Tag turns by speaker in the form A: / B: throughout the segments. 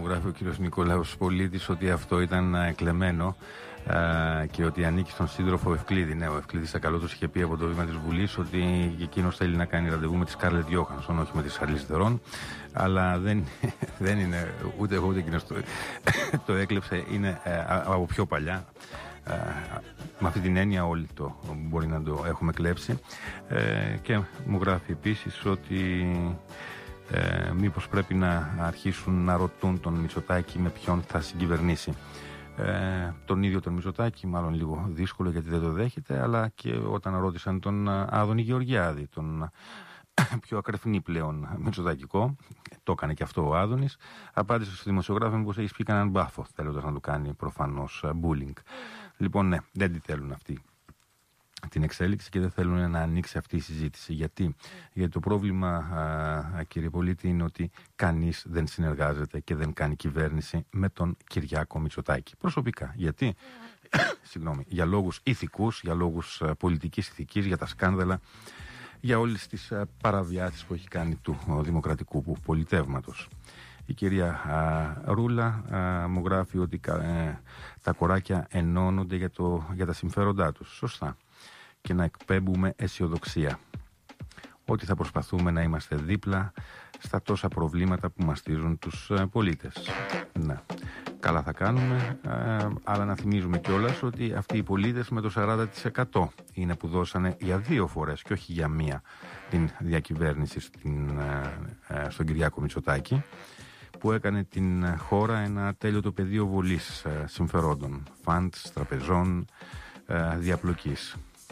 A: γράφει ο κύριος Νικόλαος Πολίτης ότι αυτό ήταν εκλεμμένο και ότι ανήκει στον σύντροφο Ευκλήδη. Ναι, ο Ευκλήδης Ακαλώτος είχε πει από το βήμα της Βουλής ότι εκείνος θέλει να κάνει ραντεβού με τη Σκάρλετ Γιόχανσον, όχι με τη Σαρλίζ Θερόν. Αλλά δεν είναι ούτε εγώ ούτε εκείνος το έκλεψε, είναι από πιο παλιά. Με αυτή την έννοια όλοι το μπορεί να το έχουμε κλέψει. Και μου γράφει επίσης ότι μήπως πρέπει να αρχίσουν να ρωτούν τον Μητσοτάκη με ποιον θα συγκυβερνήσει. Τον ίδιο τον Μητσοτάκη, μάλλον λίγο δύσκολο γιατί δεν το δέχεται, αλλά και όταν ρώτησαν τον Άδωνη Γεωργιάδη, τον πιο ακρεφνή πλέον Μητσοτακικό, το έκανε και αυτό ο Άδωνης, απάντησε στο δημοσιογράφο πως έχει πει κανέναν μπάφο, θέλοντας να του κάνει προφανώς bullying. Λοιπόν, ναι, δεν τη θέλουν αυτοί την εξέλιξη και δεν θέλουν να ανοίξει αυτή η συζήτηση. Γιατί το πρόβλημα, κύριε Πολίτη, είναι ότι κανείς δεν συνεργάζεται και δεν κάνει κυβέρνηση με τον Κυριάκο Μητσοτάκη. Προσωπικά. Γιατί? Συγγνώμη, για λόγους ηθικούς, για λόγους πολιτικής ηθικής, για τα σκάνδαλα, για όλες τις παραβιάσεις που έχει κάνει του δημοκρατικού πολιτεύματος. Η κυρία Ρούλα μου γράφει ότι τα κοράκια ενώνονται για τα συμφέροντά τους. Σωστά. Και να εκπέμπουμε αισιοδοξία. Ότι θα προσπαθούμε να είμαστε δίπλα στα τόσα προβλήματα που μαστίζουν τους πολίτες. Ναι. Καλά θα κάνουμε, αλλά να θυμίζουμε κιόλας ότι αυτοί οι πολίτες με το 40% είναι που δώσανε για 2 φορές και όχι για μία την διακυβέρνηση στον Κυριάκο Μητσοτάκη, που έκανε την χώρα ένα τέλειο πεδίο βολής συμφερόντων, φαντς, τραπεζών, διαπλοκής.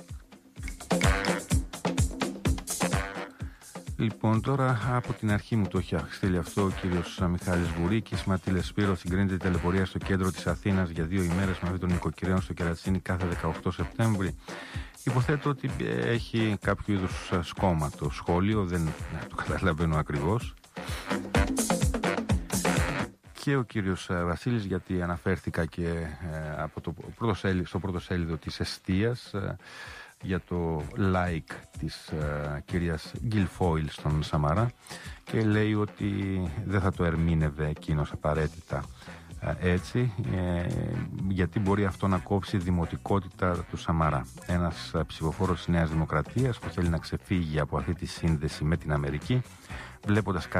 A: Λοιπόν, τώρα από την αρχή μου το έχει στείλει αυτό ο κύριος Μιχάλης Βουρίκης. Ματήλε Σπύρο, συγκρίνεται η τηλεπορία στο κέντρο της Αθήνας για 2 ημέρες με αυτή των νοικοκυριών στο Κερατσίνι κάθε 18 Σεπτέμβρη. Υποθέτω ότι έχει κάποιο είδους σκόμμα το σχόλιο, δεν το καταλαβαίνω ακριβώς. Και ο κύριος Βασίλης, γιατί αναφέρθηκα και στο πρωτοσέλιδο της Εστίας για το like της κυρίας Γκιλφόιλ στον Σαμαρά, και λέει ότι δεν θα το ερμήνευε εκείνος απαραίτητα έτσι, γιατί μπορεί αυτό να κόψει δημοτικότητα του Σαμαρά. Ένας ψηφοφόρος της Νέας Δημοκρατίας που θέλει να ξεφύγει από αυτή τη σύνδεση με την Αμερική, βλέποντας